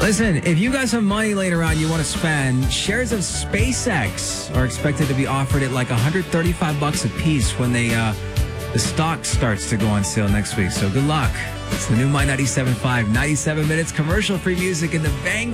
Listen, if you got some money later on you want to spend, shares of SpaceX are expected to be offered at like $135 a piece when the stock starts to go on sale next week. So good luck. It's the new My 97.5, 97 minutes commercial-free music in the Bang